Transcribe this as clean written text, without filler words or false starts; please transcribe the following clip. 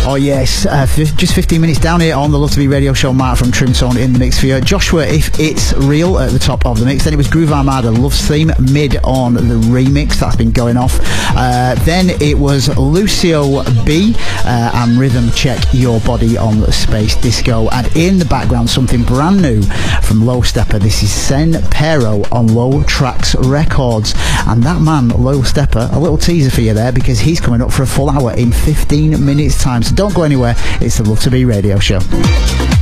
Oh yes, just 15 minutes down here on the Love to Be Radio Show. Mark from Trim Tone in the mix for you. Joshua, If It's Real at the top of the mix. Then it was Groove Armada, Love's Theme, Mid on the remix. That's been going off. Then it was Lucio B and Rhythm Check Your Body on Space Disco. And in the background, something brand new from Low Stepper. This is Sen Pero on Low Tracks Records. And that man, Low Stepper, a little teaser for you there, because he's coming up for a full hour in 15 minutes time. So don't go anywhere. It's the Love to Be Radio Show.